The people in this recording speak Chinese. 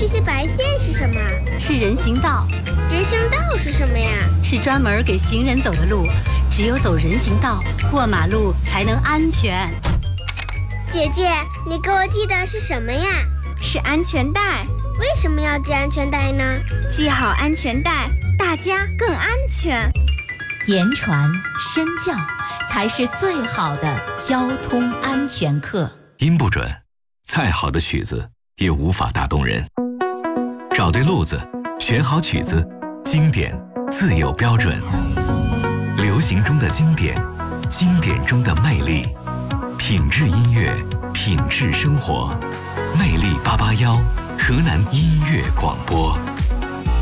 这些白线是什么？ 是人行道。 人行道是什么呀？ 是专门给行人走的路，只有走人行道，过马路才能安全。 姐姐，你给我系的是什么呀？ 是安全带。 为什么要系安全带呢？ 系好安全带，大家更安全。 言传身教，才是最好的交通安全课。 音不准，再好的曲子也无法打动人。找对路子，选好曲子，经典自有标准。流行中的经典，经典中的魅力，品质音乐，品质生活。魅力881，河南音乐广播。